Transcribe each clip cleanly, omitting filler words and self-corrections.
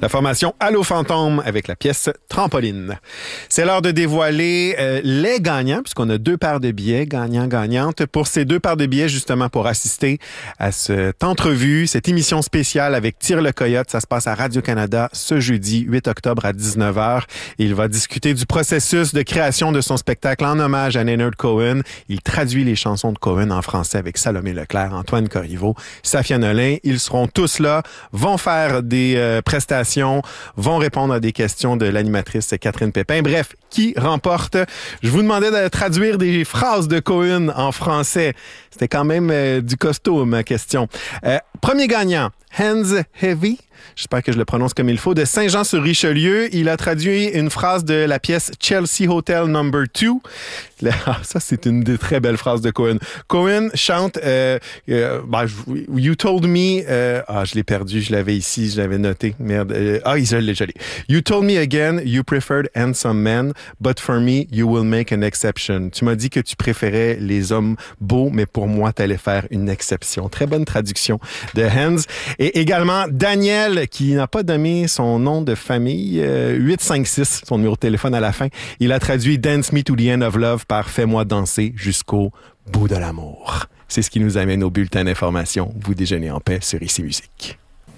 La formation Allô Fantôme avec la pièce Trampoline. C'est l'heure de dévoiler les gagnants, puisqu'on a 2 paires de billets gagnants-gagnantes. Pour ces 2 paires de billets, justement, pour assister à cette entrevue, cette émission spéciale avec Tire le Coyote, ça se passe à Radio-Canada ce jeudi 8 octobre à 19h. Il va discuter du processus de création de son spectacle en hommage à Leonard Cohen. Il traduit les chansons de Cohen en français avec Salomé Leclerc, Antoine Corriveau, Safia Nolin. Ils seront tous là, vont faire des prestations, vont répondre à des questions de l'animatrice Catherine Pépin. Bref, qui remporte? Je vous demandais de traduire des phrases de Cohen en français. C'était quand même du costaud, ma question. Premier gagnant, Hands Heavy. J'espère que je le prononce comme il faut, de Saint-Jean-sur-Richelieu. Il a traduit une phrase de la pièce Chelsea Hotel No. 2. Ça, c'est une des très belles phrases de Cohen. Cohen chante You told me... je l'ai perdu, je l'avais ici, je l'avais noté. Merde. Je l'ai. You told me again you preferred handsome men, but for me, you will make an exception. Tu m'as dit que tu préférais les hommes beaux, mais pour moi, tu allais faire une exception. Très bonne traduction de Hands. Et également, Daniel, qui n'a pas donné son nom de famille, 856, son numéro de téléphone à la fin. Il a traduit Dance Me to the End of Love par Fais-moi danser jusqu'au bout de l'amour. C'est ce qui nous amène au bulletin d'information. Vous déjeunez en paix sur ICI Musique.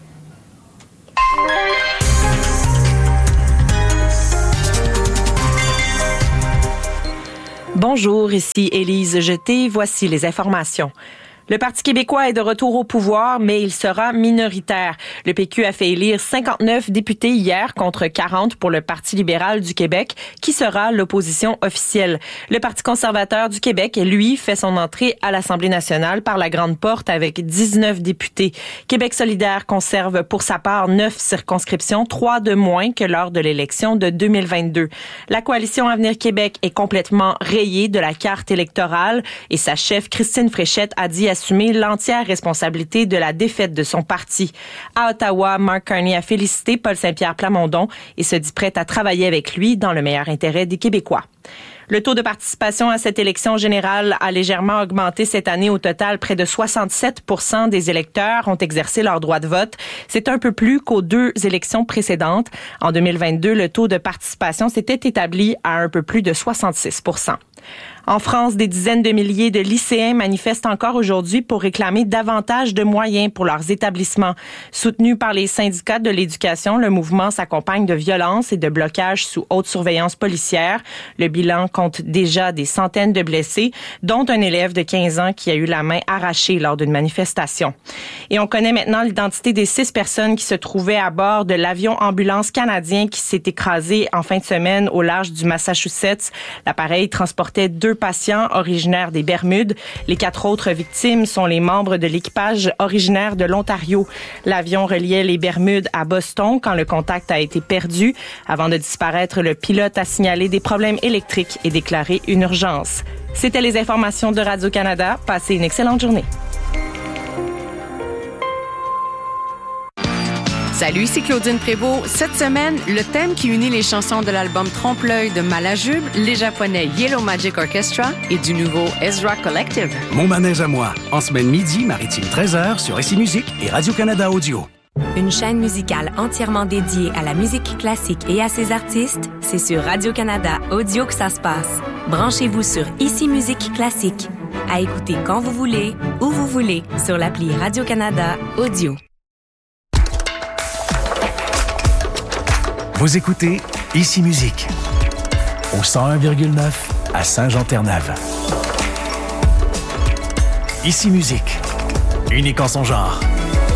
Bonjour, ici Élise Jeté. Voici les informations. Le Parti québécois est de retour au pouvoir, mais il sera minoritaire. Le PQ a fait élire 59 députés hier contre 40 pour le Parti libéral du Québec, qui sera l'opposition officielle. Le Parti conservateur du Québec, lui, fait son entrée à l'Assemblée nationale par la grande porte avec 19 députés. Québec solidaire conserve pour sa part 9 circonscriptions, 3 de moins que lors de l'élection de 2022. La coalition Avenir Québec est complètement rayée de la carte électorale et sa chef, Christine Fréchette, a dit assumer l'entière responsabilité de la défaite de son parti. À Ottawa, Mark Carney a félicité Paul Saint-Pierre Plamondon et se dit prêt à travailler avec lui dans le meilleur intérêt des Québécois. Le taux de participation à cette élection générale a légèrement augmenté cette année. Au total, près de 67% des électeurs ont exercé leur droit de vote. C'est un peu plus qu'aux 2 élections précédentes. En 2022, le taux de participation s'était établi à un peu plus de 66%. En France, des dizaines de milliers de lycéens manifestent encore aujourd'hui pour réclamer davantage de moyens pour leurs établissements. Soutenu par les syndicats de l'éducation, le mouvement s'accompagne de violences et de blocages sous haute surveillance policière. Le bilan compte déjà des centaines de blessés, dont un élève de 15 ans qui a eu la main arrachée lors d'une manifestation. Et on connaît maintenant l'identité des 6 personnes qui se trouvaient à bord de l'avion ambulance canadien qui s'est écrasé en fin de semaine au large du Massachusetts. L'appareil transportait 2 patients originaires des Bermudes. Les 4 autres victimes sont les membres de l'équipage originaire de l'Ontario. L'avion reliait les Bermudes à Boston quand le contact a été perdu. Avant de disparaître, le pilote a signalé des problèmes électriques et déclaré une urgence. C'était les informations de Radio-Canada. Passez une excellente journée. Salut, c'est Claudine Prévost. Cette semaine, le thème qui unit les chansons de l'album Trompe-l'œil de Malajube, les Japonais Yellow Magic Orchestra et du nouveau Ezra Collective. Mon manège à moi, en semaine midi, maritime 13h sur ICI Musique et Radio-Canada Audio. Une chaîne musicale entièrement dédiée à la musique classique et à ses artistes, c'est sur Radio-Canada Audio que ça se passe. Branchez-vous sur ICI Musique Classique. À écouter quand vous voulez, où vous voulez, sur l'appli Radio-Canada Audio. Vous écoutez ICI Musique au 101,9 à Saint-Jean-Terre-Neuve. ICI Musique, unique en son genre.